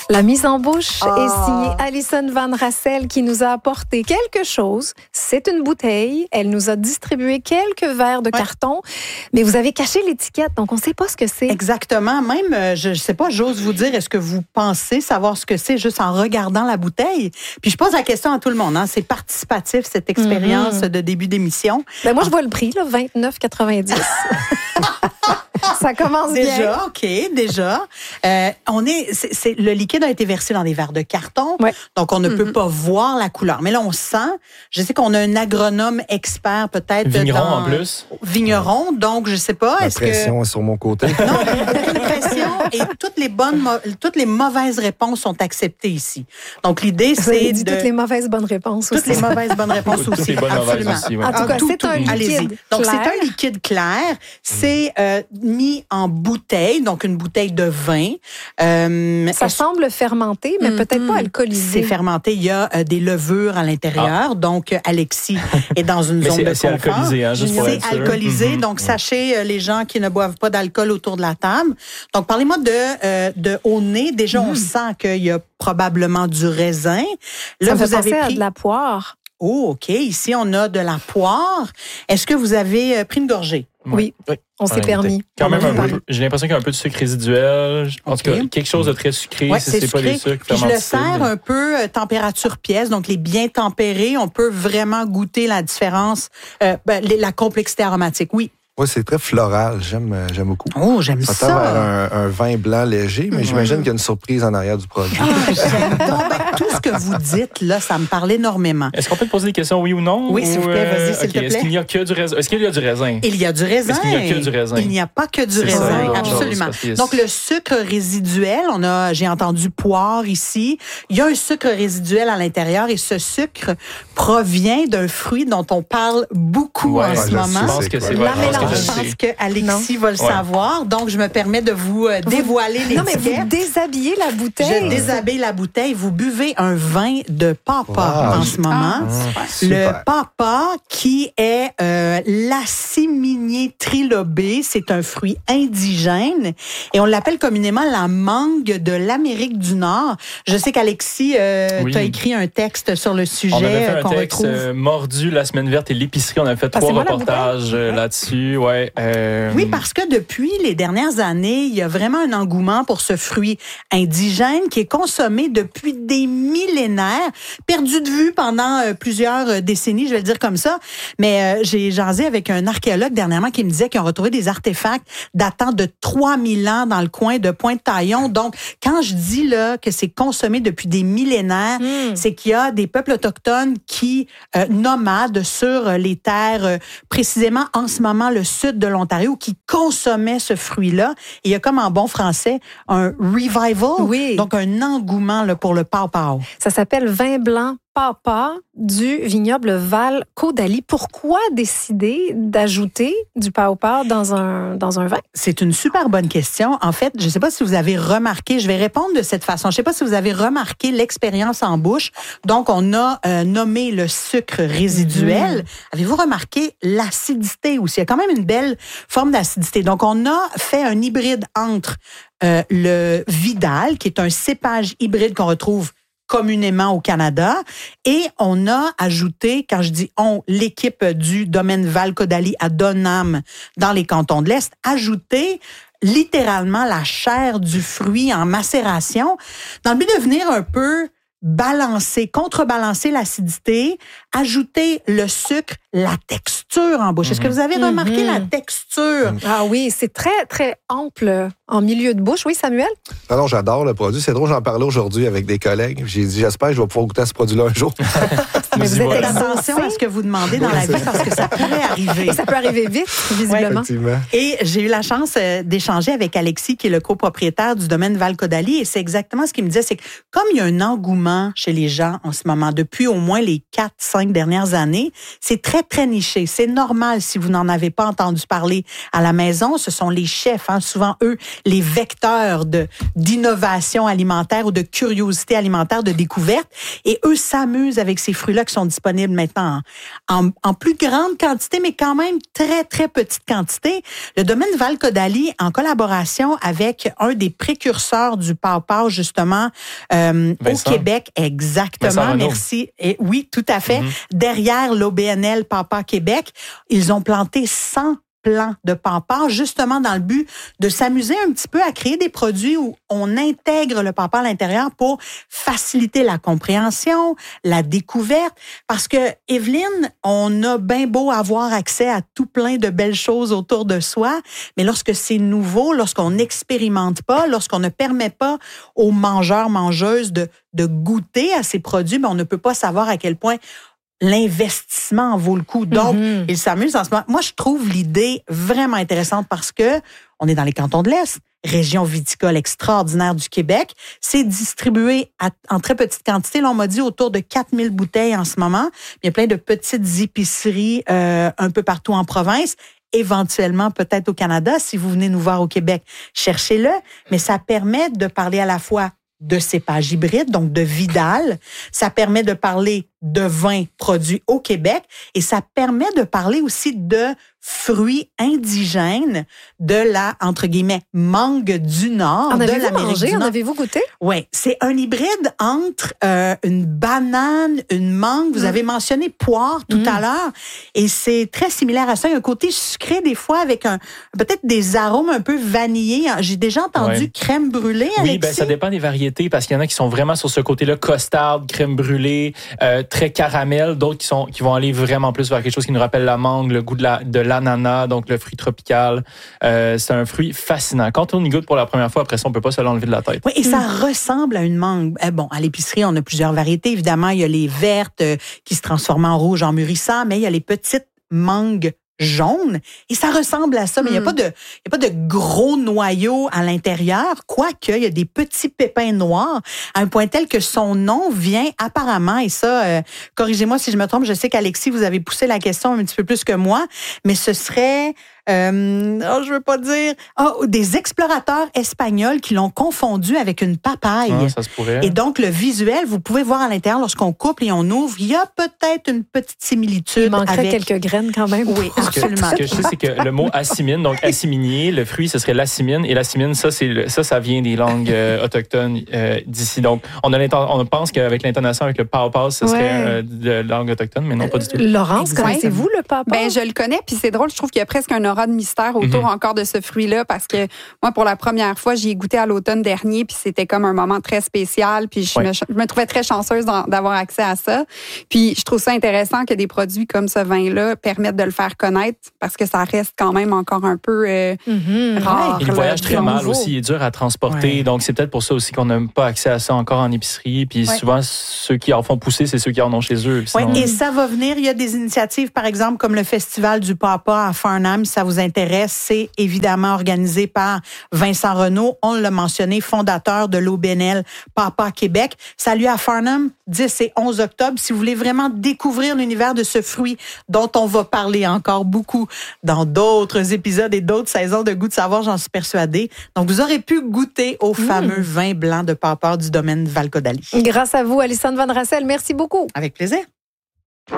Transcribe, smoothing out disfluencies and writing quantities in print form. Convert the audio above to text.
La mise en bouche est signée Alison Van Rassel qui nous a apporté quelque chose. C'est une bouteille. Elle nous a distribué quelques verres de carton, mais vous avez caché l'étiquette, donc on ne sait pas ce que c'est. Exactement. Même, je ne sais pas, j'ose vous dire, est-ce que vous pensez savoir ce que c'est juste en regardant la bouteille? Puis je pose la question à tout le monde. C'est participatif, cette expérience de début d'émission. Ben moi, je vois le prix, là, 29,90. Ça commence déjà, bien. OK, déjà. Le liquide a été versé dans des verres de carton, donc on ne peut pas voir la couleur. Mais là, on sent, je sais qu'on a un agronome expert peut-être. Vigneron en plus. Vigneron, donc je ne sais pas. La pression est sur mon côté. Non, aucune pression et toutes les mauvaises réponses sont acceptées ici. Donc l'idée, c'est de... toutes les mauvaises bonnes réponses aussi. Toutes les mauvaises bonnes réponses aussi. Toutes les bonnes absolument. mauvaises aussi, ouais. En tout cas, c'est un liquide Donc, clair. c'est un liquide clair. C'est mis en bouteille, donc une bouteille de vin. Ça semble fermenté, mais peut-être pas alcoolisé. C'est fermenté. Il y a des levures à l'intérieur. Donc, Alexis est dans une zone de confort. C'est alcoolisé, juste pour être sûr. C'est alcoolisé. Donc, sachez, les gens qui ne boivent pas d'alcool autour de la table. Donc, parlez-moi de au nez. Déjà, on sent qu'il y a probablement du raisin. Là, ça me fait penser à de la poire. Oh, OK. Ici, on a de la poire. Est-ce que vous avez pris une gorgée? Oui. On s'est permis. Quand même un peu. J'ai l'impression qu'il y a un peu de sucre résiduel. En tout cas, quelque chose de très sucré, si c'est pas des sucres fermentés. Je le sers un peu température pièce, donc les bien tempérés, on peut vraiment goûter la différence, la complexité aromatique. Oui. Oui, c'est très floral. J'aime beaucoup. Oh, j'aime ça. Ça tend vers un vin blanc léger, mais j'imagine qu'il y a une surprise en arrière du produit. J'aime donc. Tout ce que vous dites, là, ça me parle énormément. Est-ce qu'on peut te poser des questions, oui ou non? Oui, s'il vous plaît, vas-y, s'il te plaît. Est-ce qu'il y a que du raisin? Est-ce qu'il y a du raisin? Il y a du raisin. Est-ce qu'il y a que du raisin? Il n'y a pas que du raisin, absolument. Donc, le sucre résiduel, j'ai entendu poire ici. Il y a un sucre résiduel à l'intérieur et ce sucre provient d'un fruit dont on parle beaucoup en ce moment. Je pense que c'est la mélange. Je pense qu'Alexis va le savoir. Donc, je me permets de vous dévoiler l'étiquette. Non, mais vous déshabillez la bouteille. Je déshabille la bouteille. Vous buvez un vin de papa en ce moment. Le papa qui est l'aciminier trilobé. C'est un fruit indigène et on l'appelle communément la mangue de l'Amérique du Nord. Je sais qu'Alexis, tu as écrit un texte sur le sujet. On avait fait qu'on un texte retrouve. Mordu, la semaine verte et l'épicerie. On a fait 3 reportages là-dessus. Ouais, Oui, parce que depuis les dernières années, il y a vraiment un engouement pour ce fruit indigène qui est consommé depuis des millénaires, perdu de vue pendant plusieurs décennies, je vais le dire comme ça. Mais j'ai jasé avec un archéologue dernièrement qui me disait qu'ils ont retrouvé des artefacts datant de 3000 ans dans le coin de Pointe-Taillon. Donc, quand je dis là que c'est consommé depuis des millénaires, c'est qu'il y a des peuples autochtones qui nomadent sur les terres, précisément en ce moment le sud de l'Ontario, qui consommaient ce fruit-là. Et il y a comme en bon français un revival, donc un engouement là, pour le pawpaw. Ça s'appelle vin blanc papa du vignoble Val-Caudalie. Pourquoi décider d'ajouter du pawpaw dans un vin? C'est une super bonne question. En fait, je ne sais pas si vous avez remarqué, je vais répondre de cette façon. Je ne sais pas si vous avez remarqué l'expérience en bouche. Donc, on a nommé le sucre résiduel. Avez-vous remarqué l'acidité aussi? Il y a quand même une belle forme d'acidité. Donc, on a fait un hybride entre le Vidal, qui est un cépage hybride qu'on retrouve communément au Canada, et on a ajouté, quand je dis on, l'équipe du domaine Val-Caudalie à Donham, dans les cantons de l'Est, ajouté littéralement la chair du fruit en macération, dans le but de venir un peu contrebalancer l'acidité, ajouter le sucre, la texture en bouche. Est-ce que vous avez remarqué la texture? Ah oui, c'est très, très ample en milieu de bouche. Oui, Samuel? Alors, j'adore le produit. C'est drôle, j'en parlais aujourd'hui avec des collègues. J'ai dit, j'espère que je vais pouvoir goûter à ce produit-là un jour. Mais vous êtes attention à ce que vous demandez dans la vie parce que ça pourrait arriver. Et ça peut arriver vite, visiblement. Effectivement. Et j'ai eu la chance d'échanger avec Alexis, qui est le copropriétaire du domaine Val-Caudalie, et c'est exactement ce qu'il me disait, c'est que comme il y a un engouement engouement chez les gens en ce moment. Depuis au moins les 4-5 dernières années, c'est très, très niché. C'est normal si vous n'en avez pas entendu parler à la maison. Ce sont les chefs, souvent eux, les vecteurs d'innovation alimentaire ou de curiosité alimentaire, de découverte. Et eux s'amusent avec ces fruits-là qui sont disponibles maintenant en plus grande quantité, mais quand même très, très petite quantité. Le domaine Val-Kodali, en collaboration avec un des précurseurs du pawpaw, justement, au Québec, exactement, merci. Et oui, tout à fait. Derrière l'OBNL Pawpaw Québec, ils ont planté 100 plants de pawpaw, justement dans le but de s'amuser un petit peu à créer des produits où on intègre le pawpaw à l'intérieur pour faciliter la compréhension, la découverte. Parce que, Evelyne, on a bien beau avoir accès à tout plein de belles choses autour de soi, mais lorsque c'est nouveau, lorsqu'on n'expérimente pas, lorsqu'on ne permet pas aux mangeurs, mangeuses de goûter à ces produits, on ne peut pas savoir à quel point l'investissement en vaut le coup. Donc, ils s'amusent en ce moment. Moi, je trouve l'idée vraiment intéressante parce que on est dans les cantons de l'Est, région viticole extraordinaire du Québec. C'est distribué en très petite quantité. Là, on m'a dit autour de 4000 bouteilles en ce moment. Il y a plein de petites épiceries un peu partout en province. Éventuellement, peut-être au Canada, si vous venez nous voir au Québec, cherchez-le. Mais ça permet de parler à la fois de cépages hybrides, donc de Vidal. Ça permet de parler de vins produits au Québec et ça permet de parler aussi de fruits indigènes de la, entre guillemets, mangue du Nord, de l'Amérique du Nord. En avez-vous goûté? Oui, c'est un hybride entre une banane, une mangue. Vous avez mentionné poire tout à l'heure et c'est très similaire à ça. Il y a un côté sucré des fois avec peut-être des arômes un peu vanillés. J'ai déjà entendu crème brûlée, Alexis. Oui, ça dépend des variétés parce qu'il y en a qui sont vraiment sur ce côté-là, costard, crème brûlée, très caramel, d'autres qui vont aller vraiment plus vers quelque chose qui nous rappelle la mangue, le goût de l'ananas, donc le fruit tropical. C'est un fruit fascinant. Quand on y goûte pour la première fois, après ça, on peut pas se l'enlever de la tête. Oui, et ça ressemble à une mangue. Bon, à l'épicerie, on a plusieurs variétés. Évidemment, il y a les vertes qui se transforment en rouge en mûrissant, mais il y a les petites mangues jaune et ça ressemble à ça, mais il n'y a pas de gros noyau à l'intérieur, quoique il y a des petits pépins noirs à un point tel que son nom vient apparemment, et ça, corrigez-moi si je me trompe, je sais qu'Alexis, vous avez poussé la question un petit peu plus que moi, mais ce serait je veux pas dire des explorateurs espagnols qui l'ont confondu avec une papaye. Ça se pourrait. Et donc le visuel, vous pouvez voir à l'intérieur lorsqu'on coupe et on ouvre, il y a peut-être une petite similitude. Il manquerait quelques graines quand même. Oui, absolument. Ce que je sais, c'est que le mot assimine, donc assiminier, le fruit, ce serait l'assimine, et l'assimine, ça vient des langues autochtones d'ici. Donc on pense qu'avec l'intonation avec le pawpaw, ce serait de langue autochtone, mais non, pas du tout. Laurence, connaissez-vous le pawpaw? Ben je le connais, puis c'est drôle, je trouve qu'il y a presque un aura de mystère autour encore de ce fruit-là, parce que moi, pour la première fois, j'y ai goûté à l'automne dernier, puis c'était comme un moment très spécial, puis je me trouvais très chanceuse d'avoir accès à ça. Puis je trouve ça intéressant que des produits comme ce vin-là permettent de le faire connaître, parce que ça reste quand même encore un peu rare. Il voyage très mal aussi, il est dur à transporter, donc c'est peut-être pour ça aussi qu'on n'a pas accès à ça encore en épicerie, puis souvent, ceux qui en font pousser, c'est ceux qui en ont chez eux. Sinon... Oui, et ça va venir, il y a des initiatives, par exemple, comme le Festival du pawpaw à Farnham, si ça vous intéresse, c'est évidemment organisé par Vincent Renaud, on l'a mentionné, fondateur de l'OBNL Pawpaw Québec. Salut à Farnham, 10 et 11 octobre. Si vous voulez vraiment découvrir l'univers de ce fruit dont on va parler encore beaucoup dans d'autres épisodes et d'autres saisons de Goût de savoir, j'en suis persuadée. Donc, vous aurez pu goûter au fameux vin blanc de pawpaw du domaine Val-Kodali. Grâce à vous, Alison Van Rassel, merci beaucoup. Avec plaisir.